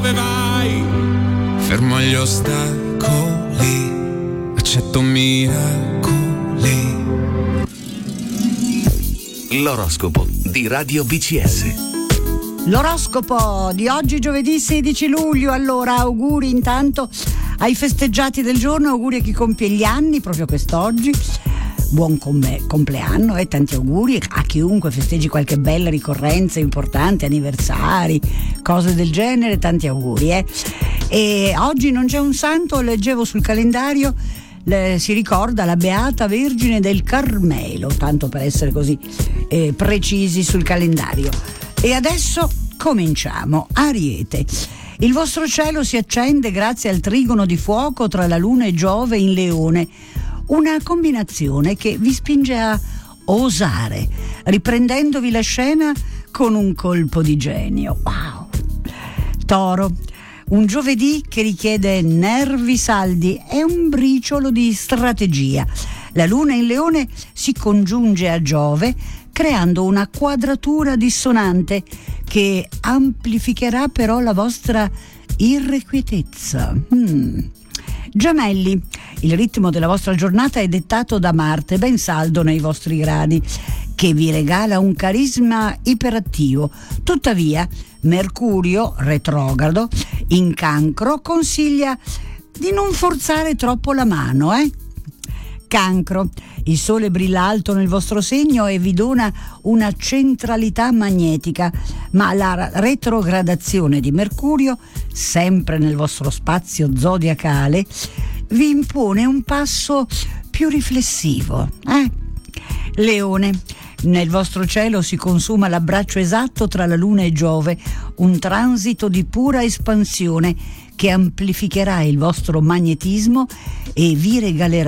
dove vai? Fermo agli ostacoli, accetto miracoli. L'oroscopo di Radio BCS. L'oroscopo di oggi, giovedì 16 luglio. Allora, auguri intanto ai festeggiati del giorno, auguri a chi compie gli anni proprio quest'oggi. Buon compleanno e tanti auguri a chiunque festeggi qualche bella ricorrenza importante, anniversari, cose del genere, tanti auguri. E oggi non c'è un santo, leggevo sul calendario, si ricorda la Beata Vergine del Carmelo, tanto per essere così precisi sul calendario. E adesso cominciamo. Ariete. Il vostro cielo si accende grazie al trigono di fuoco tra la Luna e Giove in Leone, una combinazione che vi spinge a osare, riprendendovi la scena con un colpo di genio. Wow! Toro. Un giovedì che richiede nervi saldi e un briciolo di strategia. La Luna in Leone si congiunge a Giove creando una quadratura dissonante che amplificherà però la vostra irrequietezza. Gemelli, il ritmo della vostra giornata è dettato da Marte, ben saldo nei vostri gradi, che vi regala un carisma iperattivo. Tuttavia, Mercurio, retrogrado, in Cancro, consiglia di non forzare troppo la mano, Cancro, il sole brilla alto nel vostro segno e vi dona una centralità magnetica, ma la retrogradazione di Mercurio, sempre nel vostro spazio zodiacale, vi impone un passo più riflessivo. Leone, nel vostro cielo si consuma l'abbraccio esatto tra la Luna e Giove, un transito di pura espansione che amplificherà il vostro magnetismo e vi regalerà